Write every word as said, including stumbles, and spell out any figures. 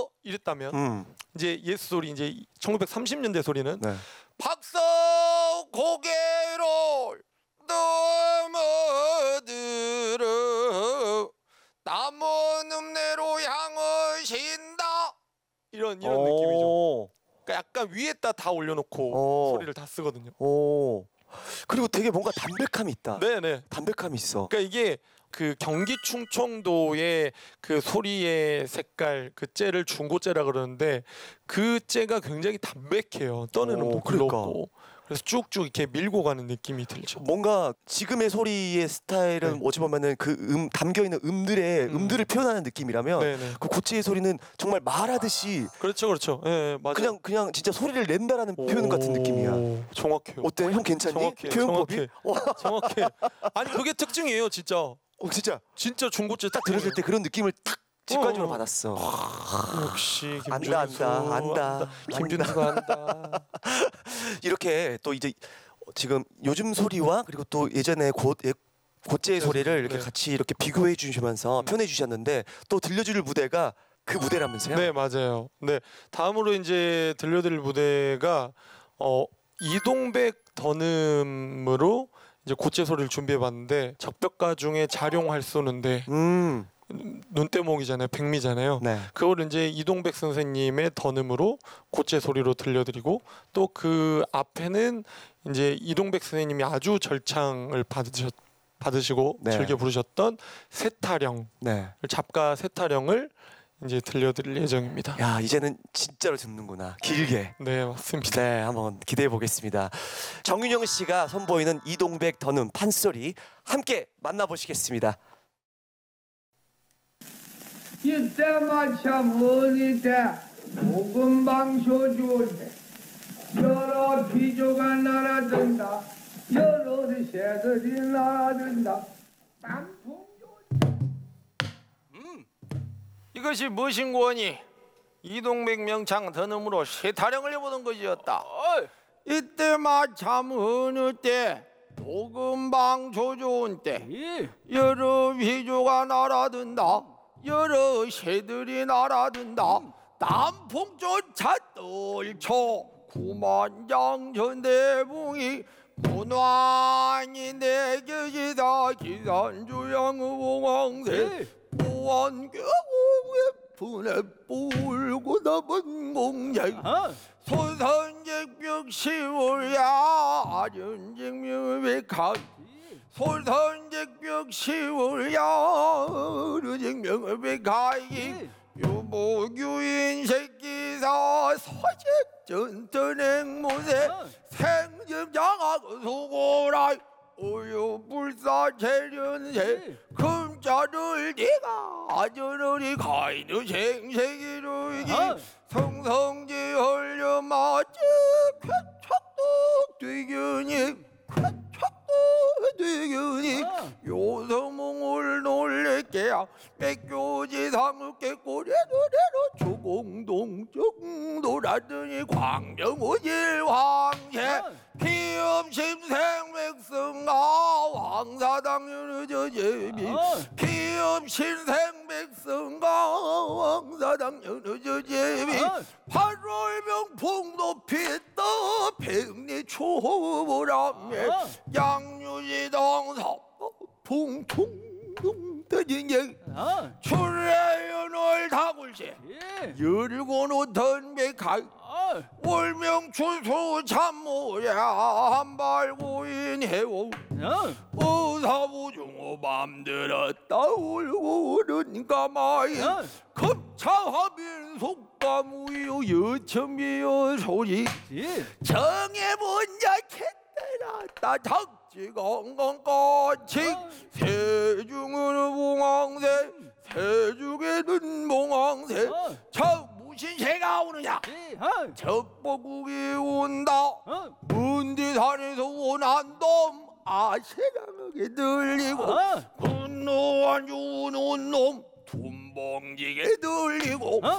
이랬다면 음. 이제 예스 소리 이제 천구백삼십 년대 소리는 네. 박서 고개를 넘어들어 남은 읍내로 향하신다 이런 이런 오. 느낌이죠. 그러니까 약간 위에다 다 올려놓고 오. 소리를 다 쓰거든요. 오. 그리고 되게 뭔가 담백함이 있다. 네네. 담백함이 있어. 그러니까 이게 그 경기 충청도의 그 소리의 색깔 그 째를 중고째라 그러는데 그 째가 굉장히 담백해요. 떠는 오, 음도 그러니까. 없고 그래서 쭉쭉 이렇게 밀고 가는 느낌이 들죠. 뭔가 지금의 소리의 스타일은 네. 어찌 보면은 그 음 담겨 있는 음들의 음. 음들을 표현하는 느낌이라면 네네. 그 고치의 소리는 정말 말하듯이 그렇죠, 그렇죠. 예, 네, 맞아요. 그냥 그냥 진짜 소리를 낸다라는 표현 같은 느낌이야. 오, 정확해요. 어때? 형 괜찮니? 정확해, 표현법이? 정확해. 와, 정확해. 아니 그게 특징이에요, 진짜. 어, 진짜 진짜 중고째 딱 들었을 때 그런 느낌을 딱 직관적으로 어. 받았어. 역시 김준수. 안다, 안다, 안다. 김준수가 안다. 이렇게 또 이제 지금 요즘 소리와 그리고 또 예전에 곧 예, 고제의 네, 소리를 이렇게 네. 같이 이렇게 비교해 주시면서 음. 표현해 주셨는데 또 들려줄 무대가 그 무대라면서요? 네, 맞아요. 네, 다음으로 이제 들려드릴 무대가 어 이동백 더듬으로 이제 고체 소리를 준비해봤는데 적벽가 중에 자룡할 쏘는데 음, 눈대목이잖아요, 백미잖아요. 네. 그걸 이제 이동백 선생님의 더듬으로 고체 소리로 들려드리고 또 그 앞에는 이제 이동백 선생님이 아주 절창을 받으셨 받으시고 네. 즐겨 부르셨던 세타령 네. 잡가 세타령을 이제 들려드릴 예정입니다. 야, 이제는 진짜로 듣는구나. 길게. 네, 맞습니다. 네, 한번 기대해 보겠습니다. 정윤영 씨가 선보이는 이동백 더듬 판소리 함께 만나보시겠습니다. 이때만 참 어릴 때 오금방쇼주인데 여러 비조가 날아든다 여러 새들이 날아든다 이것이 무엇인고하니 이동백 명창 더듬으로 세타령을 해보는 것이었다. 이때 마참 어느 때 오금방 조조운 때 여러 비조가 날아든다 여러 새들이 날아든다 남풍조차 떨쳐 구만장 전대붕이 문왕이 내 곁이다 기산주양의공황새 무한교의 분에 불고 남은 공장 소선적벽 시월야 아련쟁명백하 소선적벽 시월야 아련쟁명백하이 유보규인 새끼사 서식 전전행모세 생집장하고 수고라 우유불사 재련세 금자를 네가 아전어리 가이는 생세기로이기 성성지 헐려맞지 쾌척독 되견이 쾌척독 되견이 요성몽을 놀래게야 백교지 사무께 고래노래로 주공동 정도라더니 광명오질 황새 기업신생백성아 왕사당연의 저제비 기업신생백성아 왕사당연의 저제비 팔월병풍 높이떠 백리초보람에 양유지동사 풍풍 떠진경 출래연월 다굴세 열고 놓던 백하 월명춘수 참모야 한발고인 해오 의사부중호 맘들었다 울고 오른 까마이 급차하면 속가무요 여천비여 소리 정해본자 캣따라따 작지건건까지 세중은 봉황새 세중에는 봉황새 저 무슨 새가 오느냐 젖보국이 온다 문디산에서 온한 놈 아세랑하게 들리고 분노한 주는 놈 둔봉지게 들리고